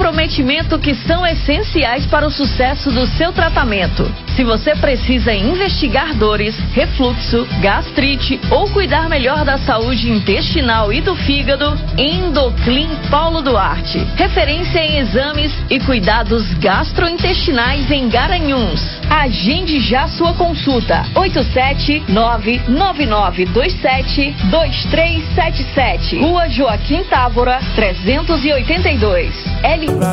comprometimento que são essenciais para o sucesso do seu tratamento. Se você precisa investigar dores, refluxo, gastrite ou cuidar melhor da saúde intestinal e do fígado, Endoclin Paulo Duarte. Referência em exames e cuidados gastrointestinais em Garanhuns. Agende já sua consulta. 87999272377. Rua Joaquim Távora, 382.